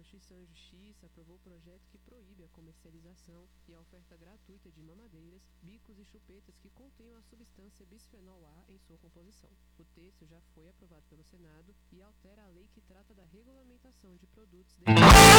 Constituição e Justiça aprovou o projeto que proíbe a comercialização e a oferta gratuita de mamadeiras, bicos e chupetas que contenham a substância bisfenol A em sua composição. O texto já foi aprovado pelo Senado e altera a lei que trata da regulamentação de produtos